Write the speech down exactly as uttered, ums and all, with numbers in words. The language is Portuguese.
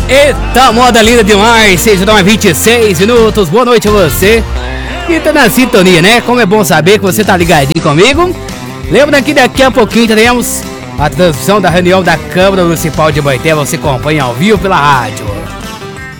Eita, moda linda demais, seis da vinte e seis minutos, boa noite a você que tá na sintonia, né? Como é bom saber que você tá ligadinho comigo. Lembra que daqui a pouquinho teremos a transmissão da reunião da Câmara Municipal de Boité, você acompanha ao vivo pela rádio.